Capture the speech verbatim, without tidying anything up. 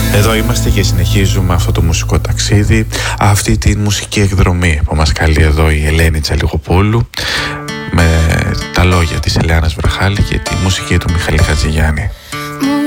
Εδώ είμαστε και συνεχίζουμε αυτό το μουσικό ταξίδι, αυτή τη μουσική εκδρομή που μας καλεί εδώ η Ελένη Τσαλιγοπούλου, με τα λόγια της Ελεάνας Βραχάλη και τη μουσική του Μιχάλη Χατζηγιάννη.